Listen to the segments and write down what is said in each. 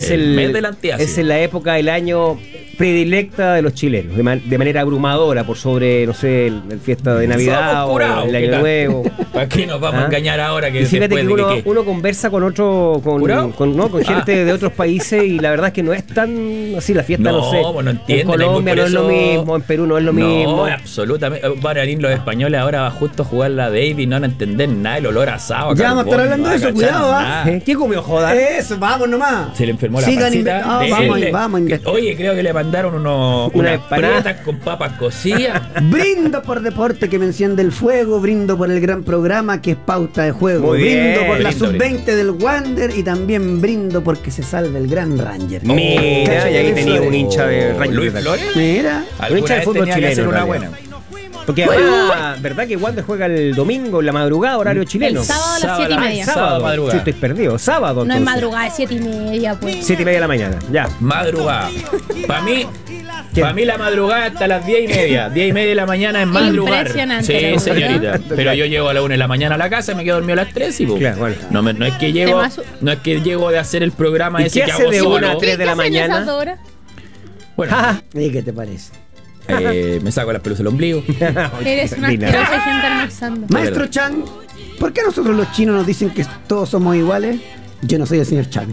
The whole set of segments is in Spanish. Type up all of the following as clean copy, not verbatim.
el mes del antiácido. Es en la época del año predilecta de los chilenos, de manera abrumadora, por sobre, no sé, el fiesta de Navidad o el Año Nuevo. ¿Para qué nos vamos a engañar ahora? Que y fíjate que uno conversa con otro, con gente de otros países, y la verdad es que no es tan así la fiesta, no sé. No entiende, en Colombia no es lo mismo, en Perú no es lo mismo. No, absolutamente. Van a venir los españoles ahora va justo a jugar la Davis, no van a entender nada, el olor asado. Ya vamos a estar hablando de eso, cuidado, ¿ah? ¿Qué comió, joda? Eso, vamos nomás. Se le enfermó la pancita. Vamos. Oye, creo que le mandaron unas paletas con papas cocidas. Brindo por deporte que me enciende el fuego, brindo por el gran programa que es Pauta de Juego, muy bien, brindo por la sub-20 del Wander y también brindo porque se salve el gran Ranger. Mira, y ahí tenía un hincha de Ranger. Luis Flores. Mira, un hincha de fútbol chileno. Una buena. Porque ahora, ¿verdad que Wander juega el domingo en la madrugada, horario chileno? El sábado a las 7:30. Sábado madrugada. Sí, estoy perdido. Sábado, no es madrugada, es 7:30, pues. 7:30 de la mañana, ya. Madrugada. Para mí la madrugada hasta las 10:30. 10:30 de la mañana es madrugar. Impresionante. Sí, señorita. Pero yo llego a las 1 de la mañana a la casa, me quedo dormido a las 3 y pues. Claro, bueno. No es que llego de hacer el programa ese que hago de solo. 1 a 3 de la mañana? Bueno. ¿Y qué te parece? Me saco las pelusas del ombligo. Eres una asquerosa gente almorzando. Maestro Chang, ¿por qué a nosotros los chinos nos dicen que todos somos iguales? Yo no soy el señor Chang.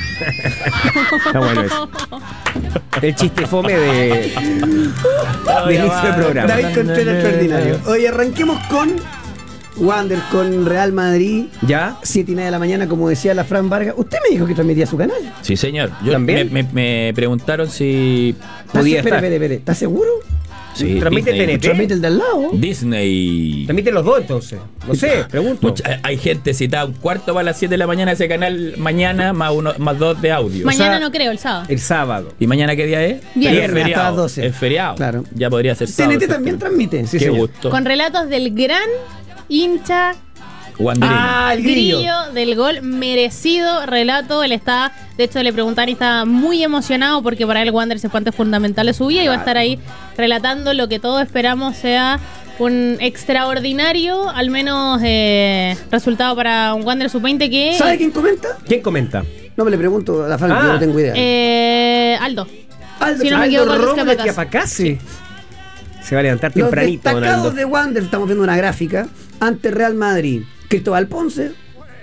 Está bueno eso. El chiste fome de inicio del programa. David Contreras extraordinario. Oye, arranquemos con Wander, con Real Madrid. ¿Ya? 7:30 de la mañana, como decía la Fran Vargas. Usted me dijo que transmitía su canal. Sí, señor. Yo ¿También? Me preguntaron si podía estar. Espere. ¿Estás seguro? Sí, transmite Disney. TNT. Transmite el de al lado. Disney. Transmite los dos, entonces. No sé, pregunto. Hay gente citada un cuarto para las 7 de la mañana ese canal mañana, más 2 de audio. Mañana no creo, el sábado. El sábado. ¿Y mañana qué día es? Viernes. Es feriado. Hasta las 12. Es feriado. Claro. Ya podría ser sábado. TNT también transmite. Sí, Qué señor. gusto. Con relatos del gran hincha Wanderino. El grillo. del gol, merecido relato. Él está, de hecho le preguntaron y está muy emocionado porque para él Wander es parte fundamental de su vida y va a estar ahí relatando lo que todos esperamos sea un extraordinario, al menos resultado para un Wander sub-20 que... ¿Sabe quién comenta? ¿Quién comenta? No me le pregunto a la Fran, yo no tengo idea. Aldo. Aldo, Si no me equivoco, Aldo Robles Escapacase. que apacase. Se va a levantar los tempranito, destacados Donaldo. de Wander, estamos viendo una gráfica, ante Real Madrid. Cristóbal Ponce,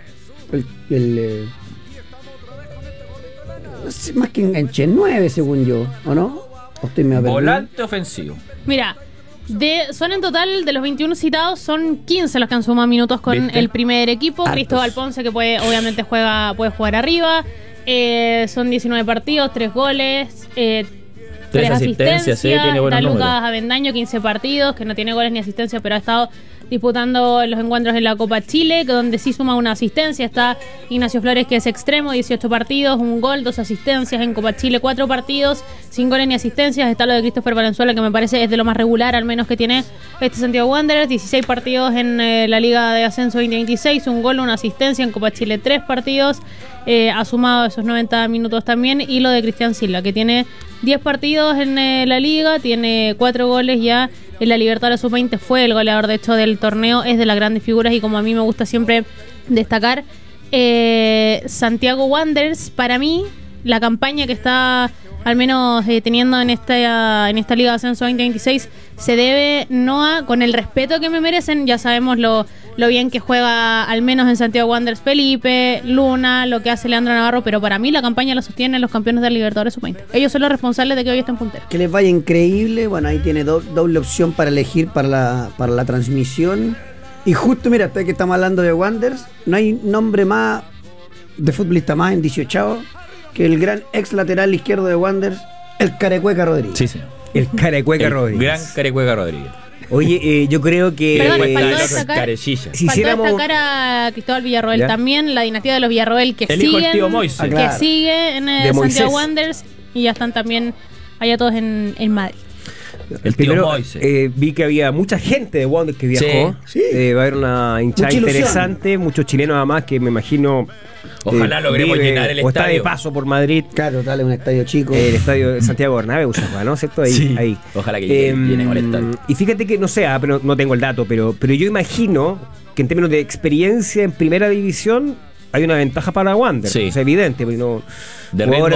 no sé, más que enganche, 9 según yo, ¿o no? ¿O estoy medio perdido? Volante ofensivo. Mira, son en total, de los 21 citados, son 15 los que han sumado minutos con ¿Viste? el primer equipo. Hartos. Cristóbal Ponce, que obviamente puede jugar arriba. Son 19 partidos, 3 goles, 3 asistencias. sí, tiene buenos Está números. Lucas Avendaño, 15 partidos, que no tiene goles ni asistencia, pero ha estado disputando los encuentros en la Copa Chile, donde sí suma una asistencia. Está Ignacio Flores, que es extremo, 18 partidos, 1 gol, 2 asistencias. En Copa Chile, 4 partidos, sin goles ni asistencias. Está lo de Christopher Valenzuela, que me parece es de lo más regular, al menos que tiene Santiago Wanderers. 16 partidos en la Liga de Ascenso 2026, 1 gol, 1 asistencia. En Copa Chile, 3 partidos. Ha sumado esos 90 minutos también. Y lo de Cristian Silva, que tiene 10 partidos en la Liga, tiene 4 goles ya. En la Libertadores Sub-20 fue el goleador, de hecho, del torneo. Es de las grandes figuras y como a mí me gusta siempre destacar, Santiago Wanderers, para mí, la campaña que está al menos teniendo en esta Liga de Ascenso 2026 se debe con el respeto que me merecen. Ya sabemos lo bien que juega al menos en Santiago Wanderers Felipe, Luna, lo que hace Leandro Navarro, pero para mí la campaña la sostienen los campeones de la Libertadores Sub-20. Ellos son los responsables de que hoy estén punteros. Que les vaya increíble. Bueno, ahí tiene doble opción para elegir para la transmisión. Y justo, mira, hasta que estamos hablando de Wanderers, no hay nombre más de futbolista más en 18 que el gran ex lateral izquierdo de Wanderers, el Carecueca Rodríguez. Sí, señor. El Carecueca Rodríguez. Gran Carecueca Rodríguez. Oye, yo creo que... Perdón, faltó Está destacar- carechilla. si Faltó hiciéramos... destacar a Cristóbal Villarroel ¿Ya? también, la dinastía de los Villarroel que El hijo del siguen, tío Moise. Ah, claro. que sigue en De Moisés. Santiago Wanderers y ya están también allá todos en Madrid. El tío Primero, Moise. vi que había mucha gente de Wanderers que viajó. Sí. Va a haber una hinchada Mucha ilusión. interesante, muchos chilenos además que me imagino... Ojalá logremos llenar el o está de estadio. paso por Madrid. Claro, dale un estadio chico. El estadio de Santiago Bernabéu, se juega, ¿no? ¿Cierto? Ahí, Sí. ahí. Ojalá que llene el estadio. Y fíjate que, no sé, pero no tengo el dato, pero yo imagino que en términos de experiencia en primera división hay una ventaja para Wander. Sí. O sea, evidente, porque no... De jugadores